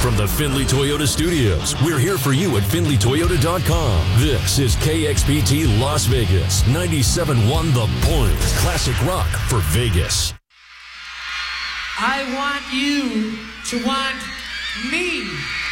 From the Findlay Toyota Studios, we're here for you at FindlayToyota.com. This is KXPT Las Vegas, 97.1 The Point. Classic rock for Vegas. I want you to want me.